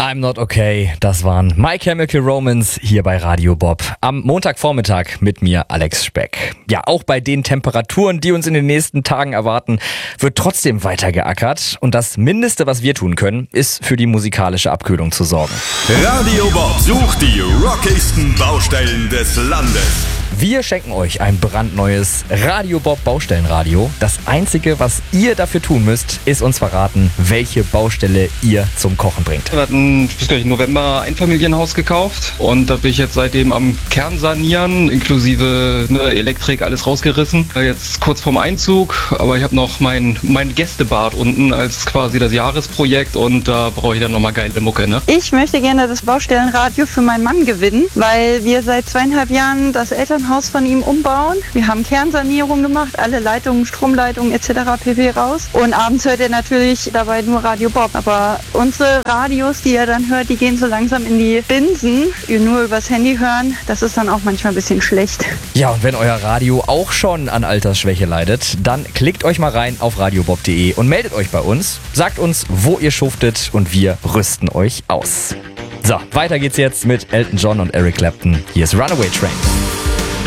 I'm Not Okay, das waren My Chemical Romance hier bei Radio Bob. Am Montagvormittag mit mir, Alex Speck. Ja, auch bei den Temperaturen, die uns in den nächsten Tagen erwarten, wird trotzdem weiter geackert. Und das Mindeste, was wir tun können, ist für die musikalische Abkühlung zu sorgen. Radio Bob sucht die rockigsten Baustellen des Landes. Wir schenken euch ein brandneues Radio Bob Baustellenradio. Das Einzige, was ihr dafür tun müsst, ist uns verraten, welche Baustelle ihr zum Kochen bringt. Wir hatten im November ein Einfamilienhaus gekauft und da bin ich jetzt seitdem am Kern sanieren, inklusive Elektrik, alles rausgerissen. Jetzt kurz vorm Einzug, aber ich habe noch mein Gästebad unten als quasi das Jahresprojekt und da brauche ich dann nochmal geile Mucke, ne? Ich möchte gerne das Baustellenradio für meinen Mann gewinnen, weil wir seit 2,5 Jahren das Elternhaus von ihm umbauen. Wir haben Kernsanierung gemacht, alle Leitungen, Stromleitungen etc. pp. Raus. Und abends hört er natürlich dabei nur Radio Bob. Aber unsere Radios, die er dann hört, die gehen so langsam in die Binsen. Die nur übers Handy hören, das ist dann auch manchmal ein bisschen schlecht. Ja, und wenn euer Radio auch schon an Altersschwäche leidet, dann klickt euch mal rein auf radiobob.de und meldet euch bei uns. Sagt uns, wo ihr schuftet und wir rüsten euch aus. So, weiter geht's jetzt mit Elton John und Eric Clapton. Hier ist Runaway Train.